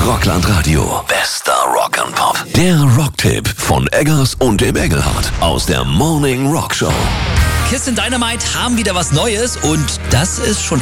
Rockland Radio. Bester Rock and Pop. Der Rocktipp von Eggers und dem Engelhardt aus der Morning Rock Show. Kiss in Dynamite haben wieder was Neues und das ist schon